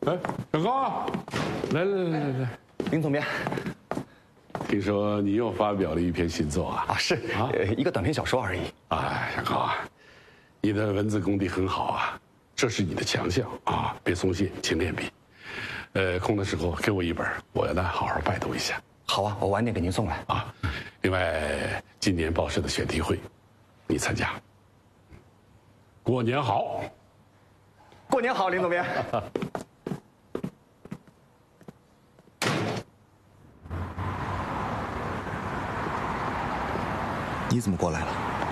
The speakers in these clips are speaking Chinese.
哎，小高，来， 林总编， 听说你又发表了一篇新作啊？ 是啊，一个短篇小说而已。 哎，小高啊，你的文字功底很好啊，这是你的强项啊，别松懈，勤练笔。空的时候给我一本，我呢好好拜读一下。 好啊，我晚点给您送来啊。另外，今年报社的选题会，你参加。过年好！ 过年好，林总编。你怎么过来了？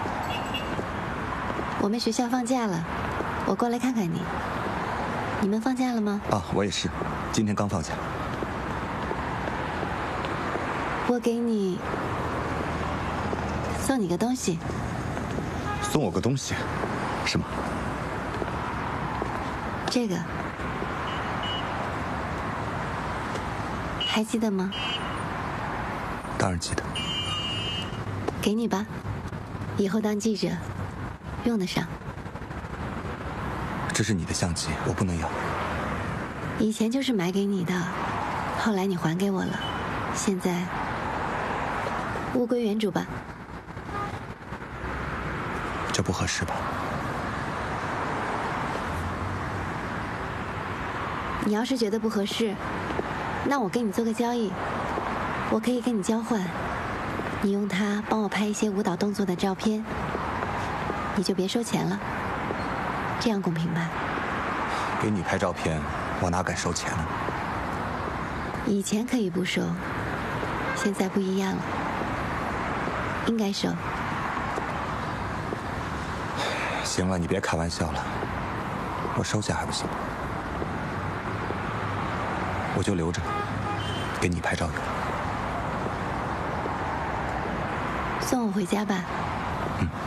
我们学校放假了，我过来看看你。你们放假了吗？ 啊，我也是，今天刚放假。 我给你送你个东西。 送我个东西？什么？ 这个还记得吗？ 当然记得。 给你吧，以后当记者用得上。 这是你的相机，我不能要。 以前就是买给你的，后来你还给我了，现在物归原主吧。 这不合适吧？ 你要是觉得不合适，那我跟你做个交易，我可以跟你交换，你用它帮我拍一些舞蹈动作的照片，你就别收钱了，这样公平吧？ 给你拍照片，我哪敢收钱呢？ 以前可以不收，现在不一样了，应该收。 行了，你别开玩笑了，我收下还不行吗？我就留着，给你拍照用。 送我回家吧。 嗯。